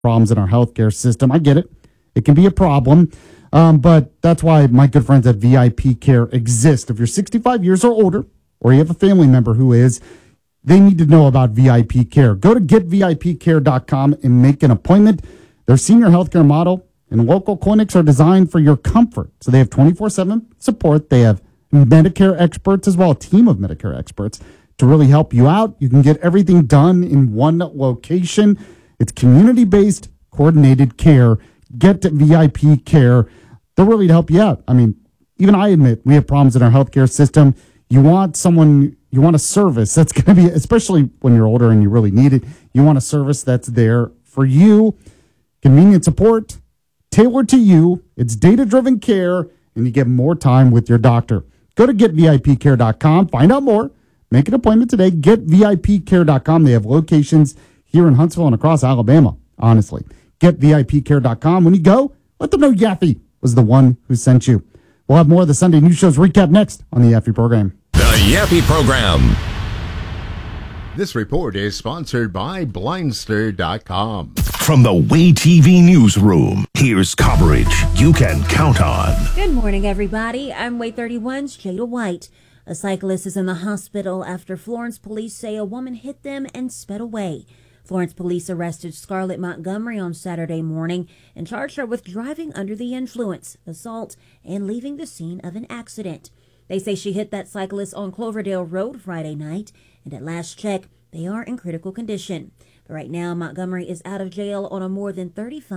problems in our healthcare system. I get it. It can be a problem. But that's why my good friends at VIP Care exist. If you're 65 years or older, or you have a family member who is, they need to know about VIP Care. Go to getvipcare.com and make an appointment. Their senior healthcare model and local clinics are designed for your comfort. So they have 24/7 support. They have Medicare experts as well, a team of Medicare experts to really help you out. You can get everything done in one location. It's community-based, coordinated care. Get to VIP Care. They'll really help you out. I mean, even I admit we have problems in our healthcare system. You want a service that's going to be, especially when you're older and you really need it, you want a service that's there for you. Convenient support, tailored to you. It's data-driven care, and you get more time with your doctor. Go to getvipcare.com. Find out more. Make an appointment today. Getvipcare.com. They have locations here in Huntsville and across Alabama, honestly. Getvipcare.com. When you go, let them know Yaffe was the one who sent you. We'll have more of the Sunday News Show's recap next on the Yaffe program. The Yaffe program. This report is sponsored by Blindster.com. From the Way TV newsroom, here's coverage you can count on. Good morning, everybody. I'm Way 31's Jada White. A cyclist is in the hospital after Florence police say a woman hit them and sped away. Florence police arrested Scarlett Montgomery on Saturday morning and charged her with driving under the influence, assault, and leaving the scene of an accident. They say she hit that cyclist on Cloverdale Road Friday night, and at last check, they are in critical condition. But right now, Montgomery is out of jail on a more than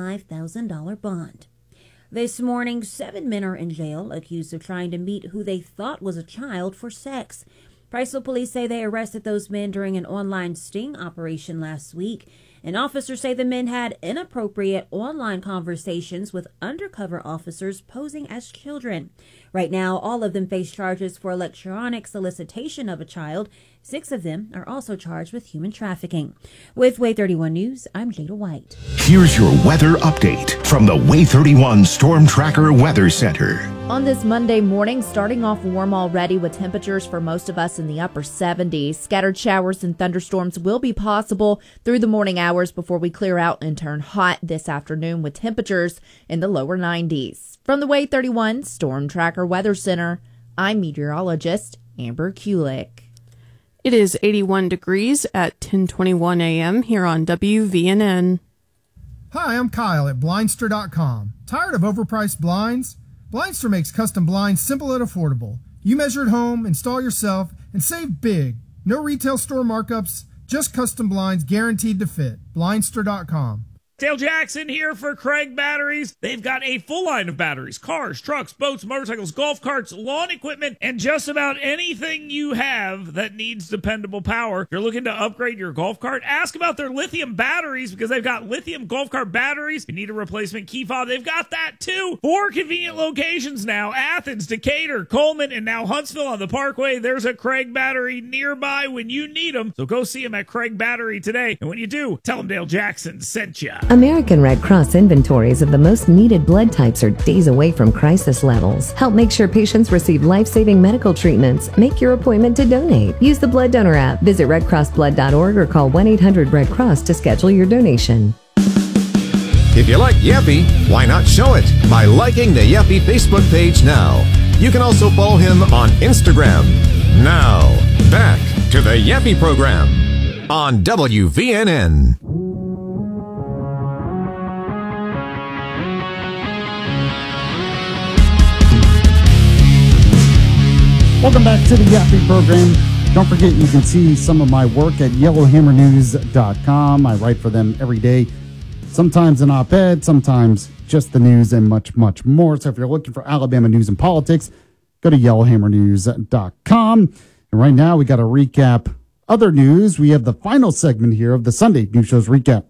$35,000 bond. This morning, 7 men are in jail accused of trying to meet who they thought was a child for sex. Priceville police say they arrested those men during an online sting operation last week. And officers say the men had inappropriate online conversations with undercover officers posing as children. Right now, all of them face charges for electronic solicitation of a child. 6 of them are also charged with human trafficking. With Way 31 News, I'm Jada White. Here's your weather update from the Way 31 Storm Tracker Weather Center. On this Monday morning, starting off warm already with temperatures for most of us in the upper 70s. Scattered showers and thunderstorms will be possible through the morning hours before we clear out and turn hot this afternoon with temperatures in the lower 90s. From the Way 31 Storm Tracker Weather Center, I'm meteorologist Amber Kulik. It is 81 degrees at 10:21 a.m. here on WVNN. Hi, I'm Kyle at Blindster.com. Tired of overpriced blinds? Blindster makes custom blinds simple and affordable. You measure at home, install yourself, and save big. No retail store markups, just custom blinds guaranteed to fit. Blindster.com. Dale Jackson here for Craig Batteries. They've got a full line of batteries, cars, trucks, boats, motorcycles, golf carts, lawn equipment, and just about anything you have that needs dependable power. If you're looking to upgrade your golf cart, ask about their lithium batteries because they've got lithium golf cart batteries. If you need a replacement key fob, they've got that too. 4 convenient locations now: Athens, Decatur, Coleman, and now Huntsville on the Parkway. There's a Craig Battery nearby when you need them. So go see them at Craig Battery today. And when you do, tell them Dale Jackson sent you. American Red Cross inventories of the most needed blood types are days away from crisis levels. Help make sure patients receive life-saving medical treatments. Make your appointment to donate. Use the Blood Donor app. Visit redcrossblood.org or call 1-800-RED-CROSS to schedule your donation. If you like Yaffe, why not show it by liking the Yaffe Facebook page now? You can also follow him on Instagram. Now, back to the Yaffe program on WVNN. Welcome back to the Yaffe program. Don't forget you can see some of my work at yellowhammernews.com. I write for them every day, sometimes an op-ed, sometimes just the news and much, much more. So if you're looking for Alabama news and politics, go to yellowhammernews.com. And right now we got to recap other news. We have the final segment here of the Sunday News Show's recap.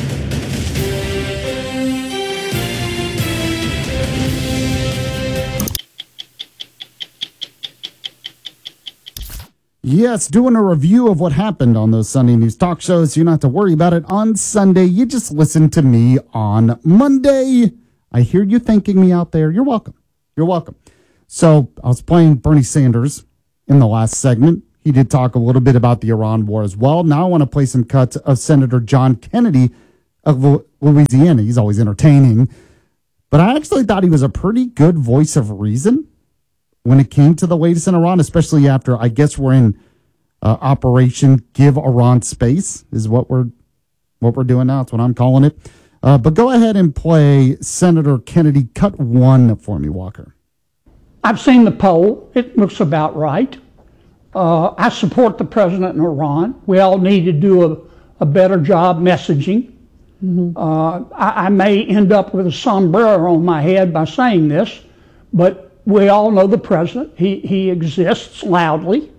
Yes, doing a review of what happened on those Sunday news talk shows. You don't have to worry about it on Sunday. You just listen to me on Monday. I hear you thanking me out there. You're welcome. You're welcome. So I was playing Bernie Sanders in the last segment. He did talk a little bit about the Iran war as well. Now I want to play some cuts of Senator John Kennedy of Louisiana. He's always entertaining. But I actually thought he was a pretty good voice of reason when it came to the latest in Iran, especially after, I guess we're in Operation Give Iran Space is what we're doing now. That's what I'm calling it. But go ahead and play Senator Kennedy Cut 1 for me, Walker. I've seen the poll. It looks about right. I support the president in Iran. We all need to do a better job messaging. I may end up with a sombrero on my head by saying this, but we all know the president. He exists loudly.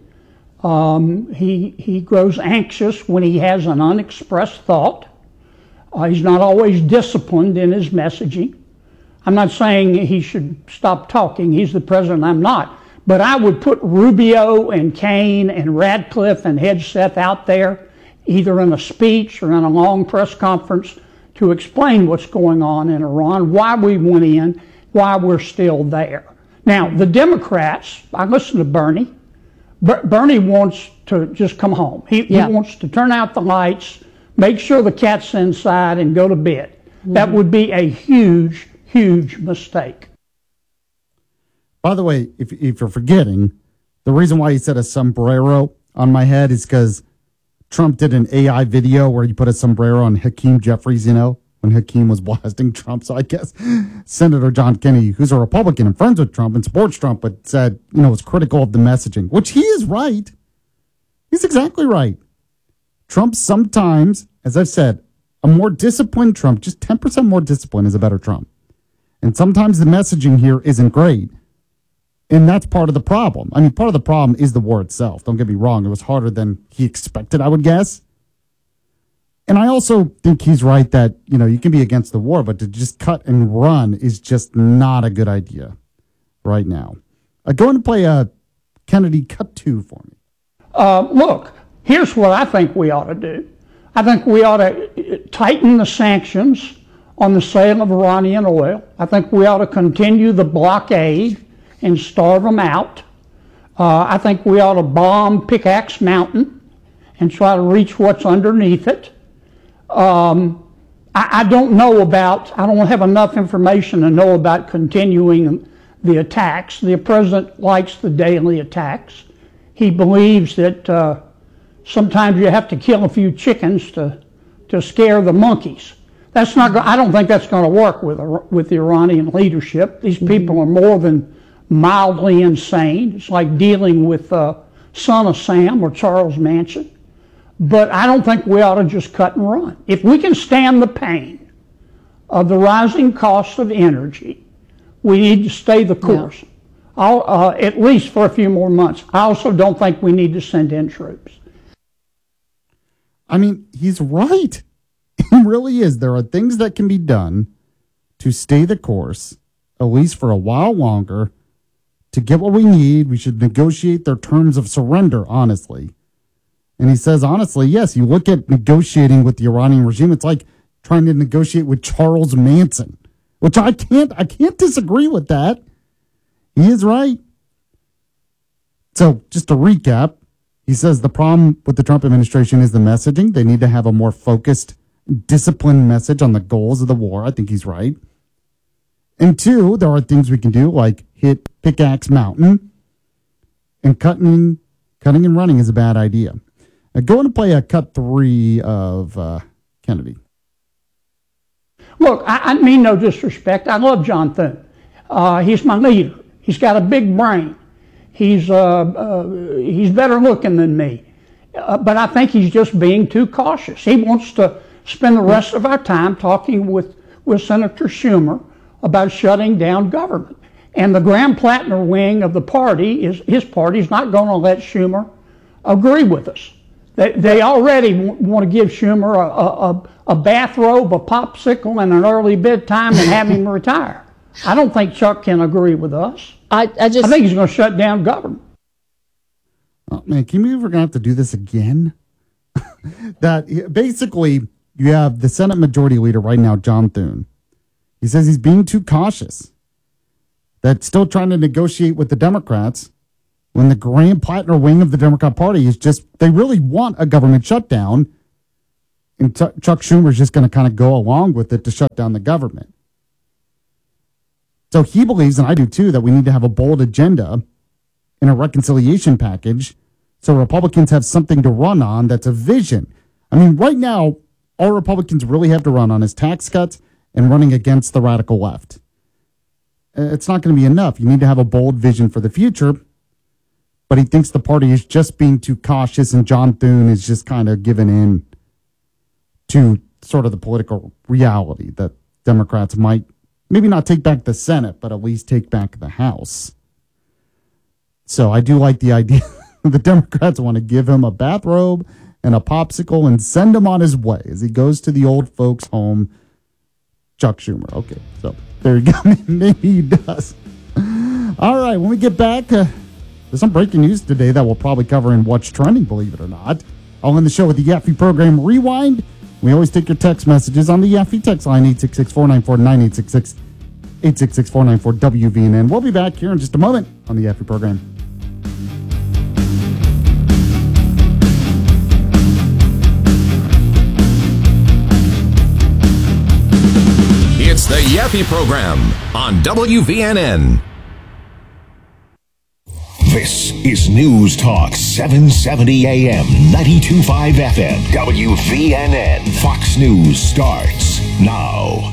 He grows anxious when he has an unexpressed thought. He's not always disciplined in his messaging. I'm not saying he should stop talking. He's the president. I'm not. But I would put Rubio and Kaine and Radcliffe and Hegseth out there, either in a speech or in a long press conference, to explain what's going on in Iran, why we went in, why we're still there. Now, the Democrats, I listen to Bernie. Bernie wants to just come home. He wants to turn out the lights, make sure the cat's inside, and go to bed. That would be a huge, huge mistake. By the way, if you're forgetting, the reason why he said a sombrero on my head is because Trump did an AI video where he put a sombrero on Hakeem Jeffries, when Hakeem was blasting Trump. So I guess Senator John Kennedy, who's a Republican and friends with Trump and supports Trump, but said, was critical of the messaging, which he is right. He's exactly right. Trump sometimes, as I've said, a more disciplined Trump, just 10% more discipline is a better Trump. And sometimes the messaging here isn't great. And that's part of the problem. I mean, part of the problem is the war itself. Don't get me wrong. It was harder than he expected, I would guess. And I also think he's right that, you can be against the war, but to just cut and run is just not a good idea right now. Go and play Kennedy Cut 2 for me. Look, here's what I think we ought to do. I think we ought to tighten the sanctions on the sale of Iranian oil. I think we ought to continue the blockade and starve them out. I think we ought to bomb Pickaxe Mountain and try to reach what's underneath it. I don't have enough information to know about continuing the attacks. The president likes the daily attacks. He believes that sometimes you have to kill a few chickens to scare the monkeys. That's not. I don't think that's going to work with the Iranian leadership. These people are more than mildly insane. It's like dealing with Son of Sam or Charles Manson. But I don't think we ought to just cut and run. If we can stand the pain of the rising cost of energy, we need to stay the course, at least for a few more months. I also don't think we need to send in troops. I mean, he's right. He really is. There are things that can be done to stay the course, at least for a while longer, to get what we need. We should negotiate their terms of surrender, honestly. And he says, honestly, yes, you look at negotiating with the Iranian regime, it's like trying to negotiate with Charles Manson, which I can't disagree with that. He is right. So just to recap, he says the problem with the Trump administration is the messaging. They need to have a more focused, disciplined message on the goals of the war. I think he's right. And two, there are things we can do like hit Pickaxe Mountain, and cutting and running is a bad idea. Go and play a cut 3 of Kennedy. Look, I mean no disrespect. I love John Thune. He's my leader. He's got a big brain. He's better looking than me. But I think he's just being too cautious. He wants to spend the rest of our time talking with Senator Schumer about shutting down government. And the Graham-Plattner wing of the party, his party's not going to let Schumer agree with us. They already want to give Schumer a bathrobe, a popsicle, and an early bedtime and have him retire. I don't think Chuck can agree with us. I think he's going to shut down government. Oh, man, can we ever going to have to do this again? That basically you have the Senate Majority Leader right now, John Thune. He says he's being too cautious. That's still trying to negotiate with the Democrats when the Graham-Plattner wing of the Democrat Party is just, they really want a government shutdown. And Chuck Schumer is just going to kind of go along with it to shut down the government. So he believes, and I do too, that we need to have a bold agenda in a reconciliation package so Republicans have something to run on that's a vision. I mean, right now, all Republicans really have to run on is tax cuts and running against the radical left. It's not going to be enough. You need to have a bold vision for the future. But he thinks the party is just being too cautious, and John Thune is just kind of giving in to sort of the political reality that Democrats might maybe not take back the Senate, but at least take back the House. So I do like the idea the Democrats want to give him a bathrobe and a popsicle and send him on his way as he goes to the old folks' home. Chuck Schumer. Okay, so there you go. Maybe he does. All right, when we get back, there's some breaking news today that we'll probably cover in What's Trending, believe it or not. I'll end the show with the Yaffe program Rewind. We always take your text messages on the Yaffe text line, 866-494-9866, 866-494-WVNN. We'll be back here in just a moment on the Yaffe program. It's the Yaffe program on WVNN. This is News Talk 770 AM, 92.5 FM, WVNN. Fox News starts now.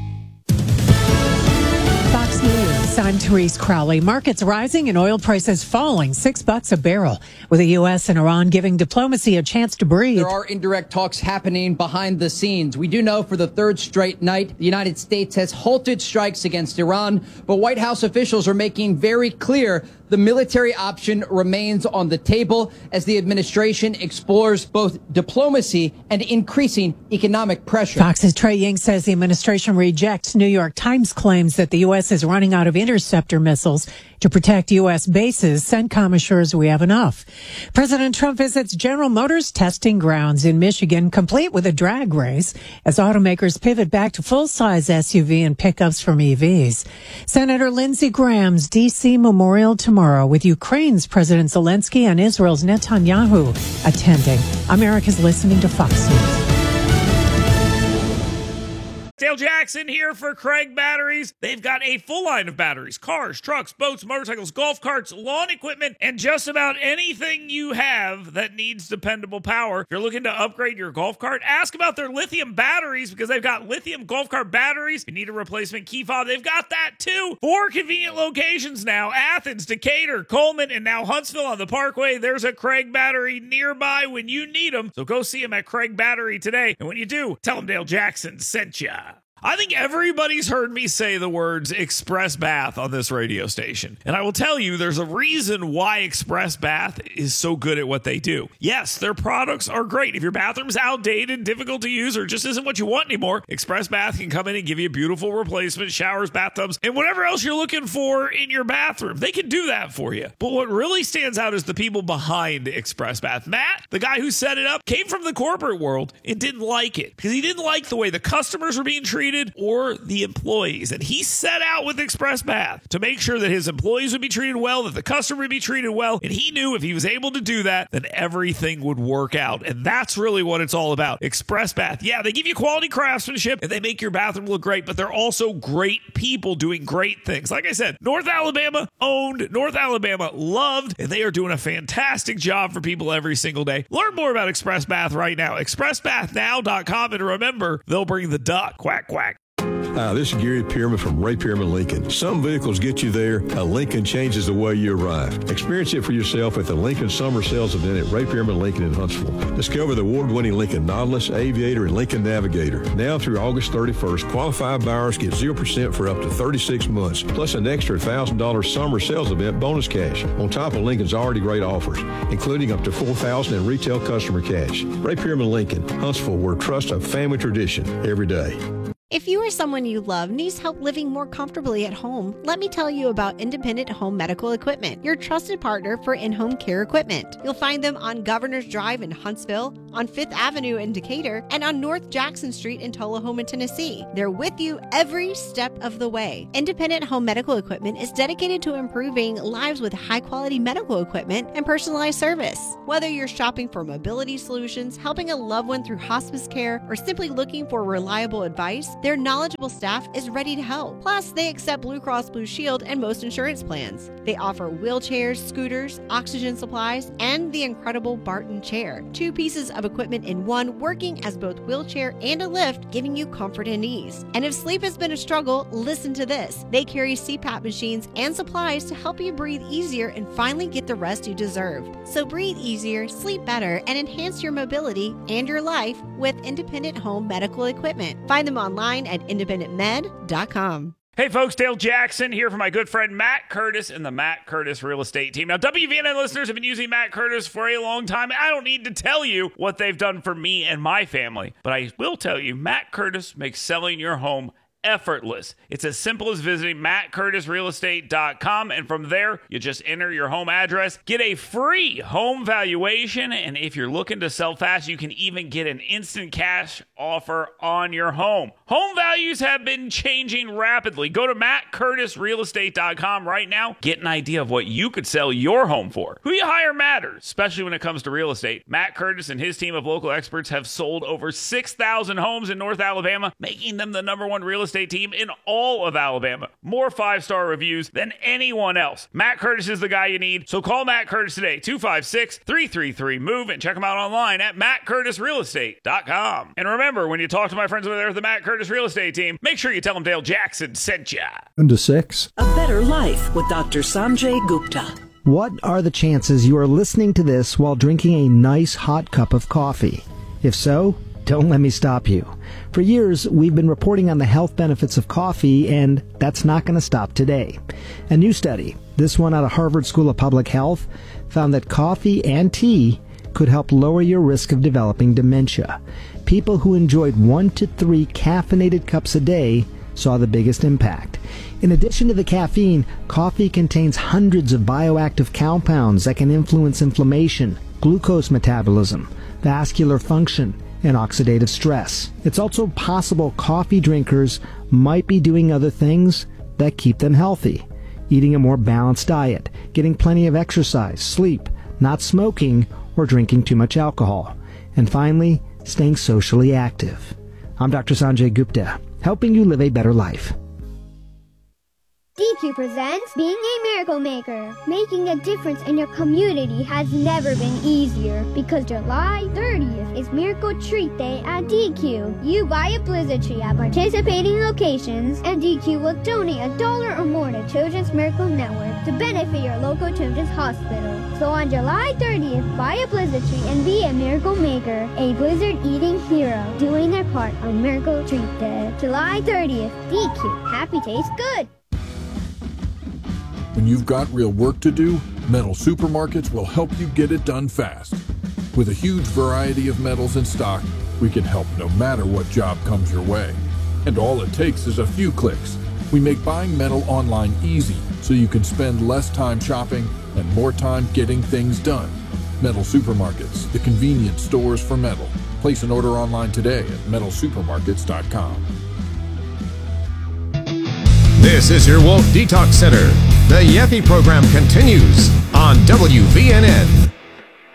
Fox News, I'm Therese Crowley. Markets rising and oil prices falling, $6 a barrel, with the U.S. and Iran giving diplomacy a chance to breathe. There are indirect talks happening behind the scenes. We do know for the third straight night, the United States has halted strikes against Iran, but White House officials are making very clear the military option remains on the table as the administration explores both diplomacy and increasing economic pressure. Fox's Trey Ying says the administration rejects New York Times claims that the U.S. is running out of interceptor missiles to protect U.S. bases. CENTCOM assures we have enough. President Trump visits General Motors testing grounds in Michigan, complete with a drag race as automakers pivot back to full-size SUV and pickups from EVs. Senator Lindsey Graham's D.C. memorial tomorrow with Ukraine's President Zelensky and Israel's Netanyahu attending. America's listening to Fox News. Dale Jackson here for Craig Batteries. They've got a full line of batteries, cars, trucks, boats, motorcycles, golf carts, lawn equipment, and just about anything you have that needs dependable power. If you're looking to upgrade your golf cart, ask about their lithium batteries because they've got lithium golf cart batteries. If you need a replacement key fob, they've got that too. 4 convenient locations now: Athens, Decatur, Coleman, and now Huntsville on the Parkway. There's a Craig Battery nearby when you need them. So go see them at Craig Battery today. And when you do, tell them Dale Jackson sent ya. I think everybody's heard me say the words Express Bath on this radio station. And I will tell you, there's a reason why Express Bath is so good at what they do. Yes, their products are great. If your bathroom's outdated, difficult to use, or just isn't what you want anymore, Express Bath can come in and give you beautiful replacement showers, bathtubs, and whatever else you're looking for in your bathroom. They can do that for you. But what really stands out is the people behind Express Bath. Matt, the guy who set it up, came from the corporate world and didn't like it because he didn't like the way the customers were being treated or the employees. And he set out with Express Bath to make sure that his employees would be treated well, that the customer would be treated well. And he knew if he was able to do that, then everything would work out. And that's really what it's all about. Express Bath. Yeah, they give you quality craftsmanship and they make your bathroom look great, but they're also great people doing great things. Like I said, North Alabama owned, North Alabama loved, and they are doing a fantastic job for people every single day. Learn more about Express Bath right now. ExpressBathNow.com, and remember, they'll bring the duck. Quack, quack. Hi, this is Gary Pearman from Ray Pearman Lincoln. Some vehicles get you there. A Lincoln changes the way you arrive. Experience it for yourself at the Lincoln Summer Sales Event at Ray Pearman Lincoln in Huntsville. Discover the award-winning Lincoln Nautilus, Aviator, and Lincoln Navigator. Now through August 31st, qualified buyers get 0% for up to 36 months, plus an extra $1,000 Summer Sales Event bonus cash, on top of Lincoln's already great offers, including up to $4,000 in retail customer cash. Ray Pearman Lincoln, Huntsville, where trust a family tradition every day. If you or someone you love needs help living more comfortably at home, let me tell you about Independent Home Medical Equipment, your trusted partner for in-home care equipment. You'll find them on Governor's Drive in Huntsville, on 5th Avenue in Decatur, and on North Jackson Street in Tullahoma, Tennessee. They're with you every step of the way. Independent Home Medical Equipment is dedicated to improving lives with high-quality medical equipment and personalized service. Whether you're shopping for mobility solutions, helping a loved one through hospice care, or simply looking for reliable advice, their knowledgeable staff is ready to help. Plus, they accept Blue Cross Blue Shield and most insurance plans. They offer wheelchairs, scooters, oxygen supplies, and the incredible Barton chair. 2 pieces of equipment in one, working as both wheelchair and a lift, giving you comfort and ease. And if sleep has been a struggle, listen to this. They carry CPAP machines and supplies to help you breathe easier and finally get the rest you deserve. So breathe easier, sleep better, and enhance your mobility and your life with Independent Home Medical Equipment. Find them online at independentmed.com. Hey folks, Dale Jackson here for my good friend Matt Curtis and the Matt Curtis Real Estate Team. Now, WVNN listeners have been using Matt Curtis for a long time. I don't need to tell you what they've done for me and my family, but I will tell you, Matt Curtis makes selling your home effortless. It's as simple as visiting mattcurtisrealestate.com, and from there, you just enter your home address, get a free home valuation, and if you're looking to sell fast, you can even get an instant cash offer on your home. Home values have been changing rapidly. Go to mattcurtisrealestate.com right now. Get an idea of what you could sell your home for. Who you hire matters, especially when it comes to real estate. Matt Curtis and his team of local experts have sold over 6,000 homes in North Alabama, making them the #1 real estate team in all of Alabama. More 5-star reviews than anyone else. Matt Curtis is the guy you need, so call Matt Curtis today, 256-333-MOVE, and check him out online at mattcurtisrealestate.com. And remember, when you talk to my friends over there at the Matt Curtis Real Estate Team, make sure you tell them Dale Jackson sent ya. 1-6. A Better Life with Dr. Sanjay Gupta. What are the chances you are listening to this while drinking a nice hot cup of coffee? If so, don't let me stop you. For years, we've been reporting on the health benefits of coffee, and that's not going to stop today. A new study, this one out of Harvard School of Public Health, found that coffee and tea could help lower your risk of developing dementia. People who enjoyed 1 to 3 caffeinated cups a day saw the biggest impact. In addition to the caffeine, coffee contains hundreds of bioactive compounds that can influence inflammation, glucose metabolism, vascular function, and oxidative stress. It's also possible coffee drinkers might be doing other things that keep them healthy. Eating a more balanced diet, getting plenty of exercise, sleep, not smoking, or drinking too much alcohol. And finally, staying socially active. I'm Dr. Sanjay Gupta, helping you live a better life. DQ presents Being a Miracle Maker. Making a difference in your community has never been easier because July 30th is Miracle Treat Day at DQ. You buy a blizzard tree at participating locations and DQ will donate $1 or more to Children's Miracle Network to benefit your local children's hospital. So on July 30th, buy a blizzard tree and be a miracle maker, a blizzard eating hero, doing their part on Miracle Treat Day. July 30th, DQ. Happy tastes good. When you've got real work to do, Metal Supermarkets will help you get it done fast. With a huge variety of metals in stock, we can help no matter what job comes your way. And all it takes is a few clicks. We make buying metal online easy so you can spend less time shopping and more time getting things done. Metal Supermarkets, the convenient stores for metal. Place an order online today at metalsupermarkets.com. This is your Wolf Detox Center. The Yeffy program continues on WVNN.